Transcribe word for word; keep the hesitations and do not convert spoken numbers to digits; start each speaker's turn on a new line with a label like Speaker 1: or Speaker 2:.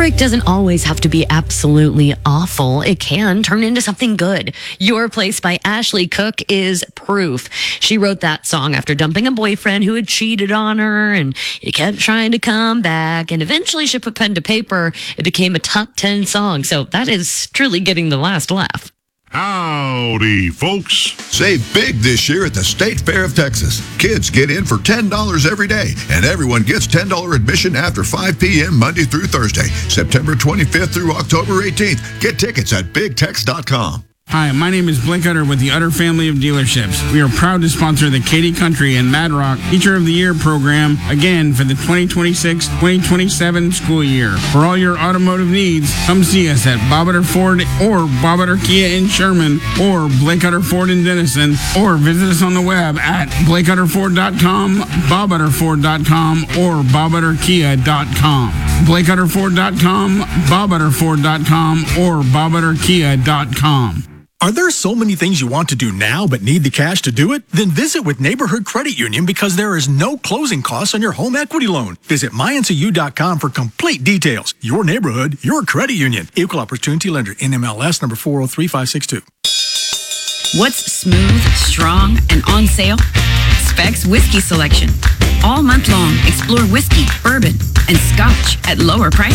Speaker 1: Heartbreak doesn't always have to be absolutely awful. It can turn into something good. Your Place by Ashley Cook is proof. She wrote that song after dumping a boyfriend who had cheated on her, and he kept trying to come back, and eventually she put pen to paper. It became a top ten song, so that is truly getting the last laugh.
Speaker 2: Howdy, folks.
Speaker 3: Save big this year at the State Fair of Texas. Kids get in for ten dollars every day, and everyone gets ten dollars admission after five p.m. Monday through Thursday, September twenty-fifth through October eighteenth. Get tickets at big tex dot com.
Speaker 4: Hi, my name is Blake Utter with the Utter family of dealerships. We are proud to sponsor the Katy Country and Mad Rock Teacher of the Year program again for the twenty twenty-six twenty twenty-seven school year. For all your automotive needs, come see us at Bob Utter Ford or Bob Utter Kia in Sherman or Blake Utter Ford in Denison, or visit us on the web at blake utter ford dot com, bob utter ford dot com, or bob utter kia dot com. blake utter ford dot com, bob utter ford dot com, or bob utter kia dot com.
Speaker 5: Are there so many things you want to do now but need the cash to do it? Then visit with Neighborhood Credit Union, because there is no closing costs on your home equity loan. Visit my n c u dot com for complete details. Your neighborhood, your credit union. Equal Opportunity Lender, N M L S number four oh three five six two.
Speaker 6: What's smooth, strong, and on sale? Specs Whiskey Selection. All month long, explore whiskey, bourbon, and scotch at lower prices.